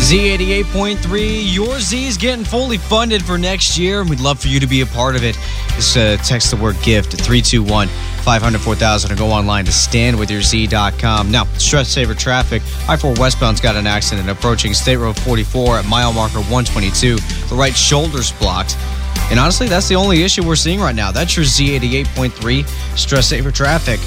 Z88.3, your Z's getting fully funded for next year, and we'd love for you to be a part of it. Just text the word GIFT to 321-500-4000 or go online to standwithyourz.com. Now, stress saver traffic. I-4 westbound's got an accident approaching State Road 44 at mile marker 122. The right shoulder's blocked. And honestly, that's the only issue we're seeing right now. That's your Z88.3 stress saver traffic.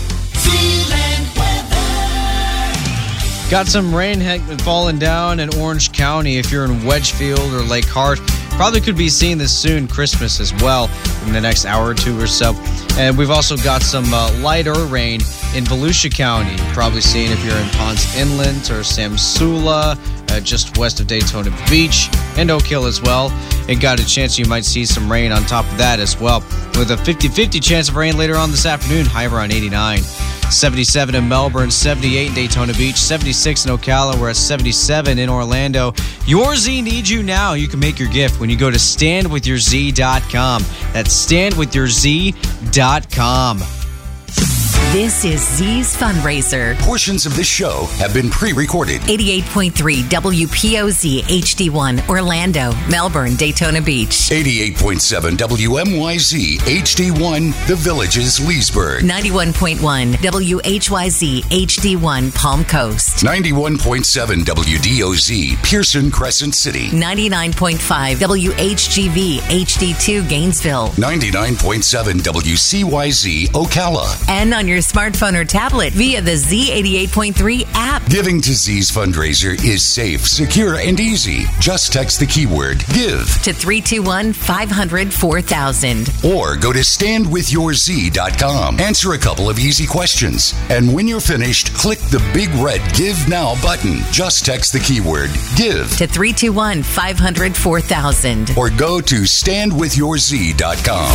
Got some rain falling down in Orange County. If you're in Wedgefield or Lake Hart, probably could be seeing this soon. Christmas as well in the next hour or two or so. And we've also got some lighter rain in Volusia County. You're probably seeing if you're in Ponce Inlet or Samsula, just west of Daytona Beach, and Oak Hill as well. And got a chance you might see some rain on top of that as well. With a 50-50 chance of rain later on this afternoon, high around 89. 77 in Melbourne, 78 in Daytona Beach, 76 in Ocala. We're at 77 in Orlando. Your Z needs you now. You can make your gift when you go to standwithyourz.com. That's standwithyourz.com. This is Z's Fundraiser. Portions of this show have been pre-recorded. 88.3 WPOZ HD1 Orlando, Melbourne, Daytona Beach. 88.7 WMYZ HD1 The Villages, Leesburg. 91.1 WHYZ HD1 Palm Coast. 91.7 WDOZ Pearson Crescent City. 99.5 WHGV HD2 Gainesville. 99.7 WCYZ Ocala. And on your smartphone or tablet via the Z88.3 app. Giving to Z's Fundraiser is safe, secure, and easy. Just text the keyword GIVE to 321-500-4000. Or go to standwithyourz.com. Answer a couple of easy questions. And when you're finished, click the big red Give Now button. Just text the keyword GIVE to 321-500-4000. Or go to standwithyourz.com.